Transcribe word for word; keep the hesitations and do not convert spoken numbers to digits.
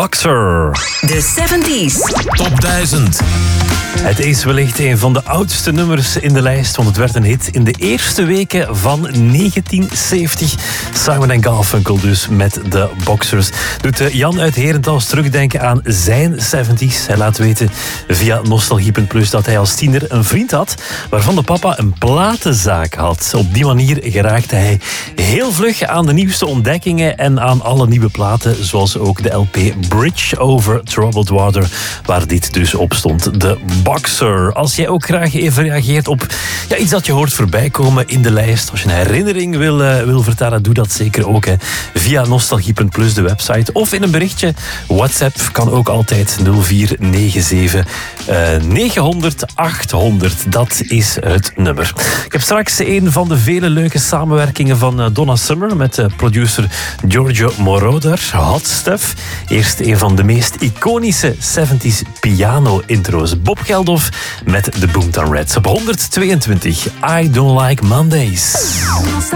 Boxer. De zeventies. Top duizend. Het is wellicht een van de oudste nummers in de lijst, want het werd een hit in de eerste weken van negentien zeventig. Simon en Garfunkel dus met de Boxers. Doet Jan uit Herentals terugdenken aan zijn zeventies. Hij laat weten via nostalgie punt plus dat hij als tiener een vriend had waarvan de papa een platenzaak had. Op die manier geraakte hij heel vlug aan de nieuwste ontdekkingen en aan alle nieuwe platen, zoals ook de L P Bridge Over Troubled Water, waar dit dus op stond. De Boxer. Als jij ook graag even reageert op ja, iets dat je hoort voorbij komen in de lijst, als je een herinnering wil, uh, wil vertellen, doe dat zeker ook. Hè. Via nostalgie punt plus, de website, of in een berichtje. WhatsApp kan ook altijd nul vier negen zeven negenhonderd achthonderd. Dat is het nummer. Ik heb straks een van de vele leuke samenwerkingen van uh, Donna Summer met uh, producer Giorgio Moroder. Hot Stuff. Eerst een van de meest iconische zeventies piano-intro's. Bob Geldof met de Boomtown Rats op honderdtweeëntwintig. I Don't Like Mondays.